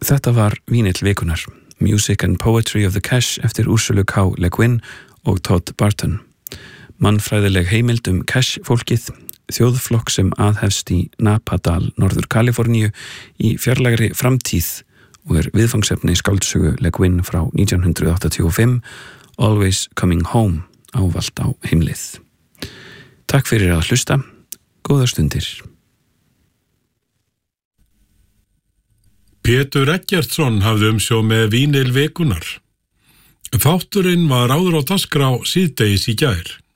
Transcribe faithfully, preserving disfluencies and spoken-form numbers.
Þetta var vínill vikunar, Music and Poetry of the Cash eftir Úrsulu K. Le Guin og Todd Barton. Mannfræðileg heimild um Cash-fólkið, þjóðflokk sem aðhefst í Napadal, Norður Kaliforníu í fjarlægri framtíð og er viðfangsefni skáldsögu Le Guin frá nítján hundrað áttatíu og fimm, Always Coming Home, ávalt á heimlið. Takk fyrir að hlusta, góðar stundir. Pétur Eggertsson hafði umsjó með vínil vikunar. Þátturinn var áður á dagskrá síðdegis í gær.